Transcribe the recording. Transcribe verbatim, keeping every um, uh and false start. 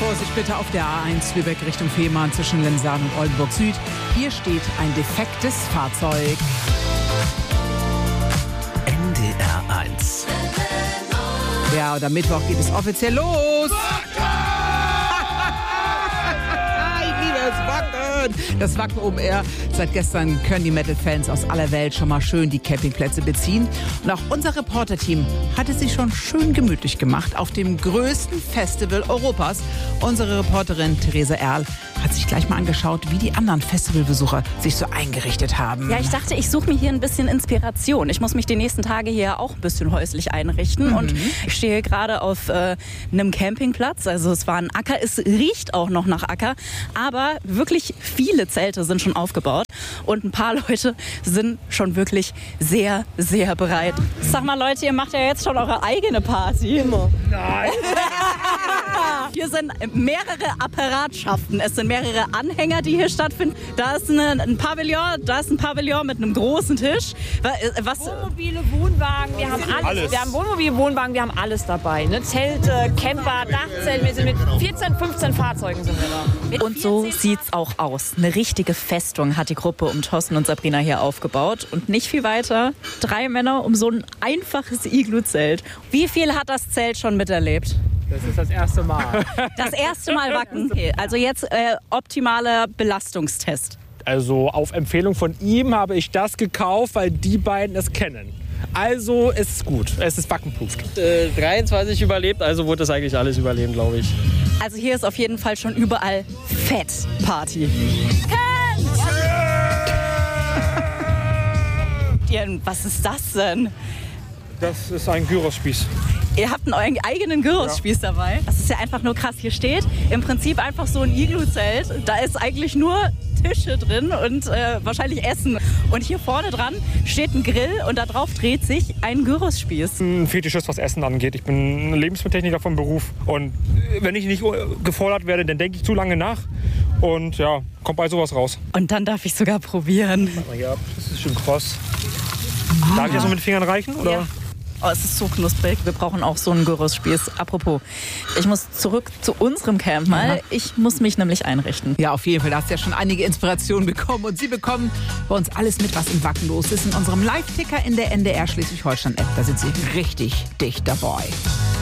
Vorsicht bitte auf der A eins Lübeck Richtung Fehmarn zwischen Lemsaan und Oldenburg Süd. Hier steht ein defektes Fahrzeug. N D R eins. Ja, und am Mittwoch geht es offiziell los. Ich liebe es, Wacken. Das Wacken Open Air. Seit gestern können die Metal-Fans aus aller Welt schon mal schön die Campingplätze beziehen. Und auch unser Reporterteam hat es sich schon schön gemütlich gemacht auf dem größten Festival Europas. Unsere Reporterin Theresa Erl hat sich gleich mal angeschaut, wie die anderen Festivalbesucher sich so eingerichtet haben. Ja, ich dachte, ich suche mir hier ein bisschen Inspiration. Ich muss mich die nächsten Tage hier auch ein bisschen häuslich einrichten. Mhm. Und ich stehe gerade auf äh, einem Campingplatz. Also es war ein Acker. Es riecht auch noch nach Acker. Aber wirklich viele Zelte sind schon aufgebaut. Und ein paar Leute sind schon wirklich sehr, sehr bereit. Sag mal, Leute, ihr macht ja jetzt schon eure eigene Party. Immer. Nein. Hier sind mehrere Apparatschaften. Es sind mehrere Anhänger, die hier stattfinden. Da ist eine, ein Pavillon, da ist ein Pavillon mit einem großen Tisch. Was? Wohnmobile, Wohnwagen, wir haben alles. alles. Wir haben Wohnmobile, Wohnwagen, wir haben alles dabei. Ne? Zelte, Camper, Dachzelten. Wir sind mit vierzehn, fünfzehn Fahrzeugen sind wir da. Und so sieht's auch aus. Eine richtige Festung hat die Gruppe um Thorsten und Sabrina hier aufgebaut. Und nicht viel weiter. Drei Männer um so ein einfaches Iglu-Zelt. Wie viel hat das Zelt schon miterlebt? Das ist das erste Mal. Das erste Mal Wacken. Okay, also jetzt äh, optimaler Belastungstest. Also auf Empfehlung von ihm habe ich das gekauft, weil die beiden es kennen. Also es ist gut, es ist wackenproof. Äh, dreiundzwanzig überlebt, also wurde das eigentlich alles überleben, glaube ich. Also hier ist auf jeden Fall schon überall Fett-Party. Was ist das denn? Das ist ein Gyrospieß. Ihr habt einen eigenen Gyrospieß ja. dabei. Das ist ja einfach nur krass. Hier steht im Prinzip einfach so ein Iglu-Zelt. Da ist eigentlich nur Tische drin und äh, wahrscheinlich Essen. Und hier vorne dran steht ein Grill und da drauf dreht sich ein Gyrospieß. Ein Fetischist, was Essen angeht. Ich bin Lebensmittelltechniker vom Beruf. Und wenn ich nicht gefordert werde, dann denke ich zu lange nach. Und ja, kommt bei sowas raus. Und dann darf ich sogar probieren. Ja, das ist schon kross. Oh. Darf ich das so mit den Fingern reichen? Oder? Ja. Oh, es ist so knusprig. Wir brauchen auch so einen Gyrospieß. Apropos, ich muss zurück zu unserem Camp mal. Ja. Ich muss mich nämlich einrichten. Ja, auf jeden Fall. Da hast du ja schon einige Inspirationen bekommen. Und Sie bekommen bei uns alles mit, was im Wacken los ist. In unserem Live-Ticker in der N D R Schleswig-Holstein-App. Da sind Sie richtig dicht dabei.